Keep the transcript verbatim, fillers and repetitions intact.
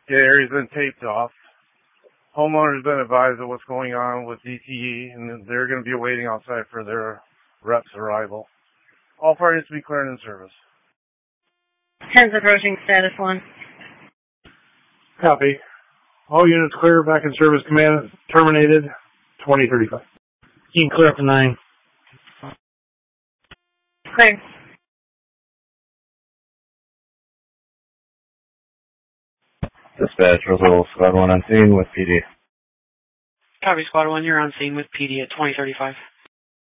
The area's been taped off. Homeowner's been advised of what's going on with D T E, and they're going to be waiting outside for their rep's arrival. All parties to be cleared in service. Hens approaching status one. Copy. All units clear. Back in service. Command terminated. twenty thirty-five. You can clear up to nine. Clear. Dispatch, Roswell, Squad one on scene with P D. Copy, Squad one. You're on scene with P D at twenty thirty-five.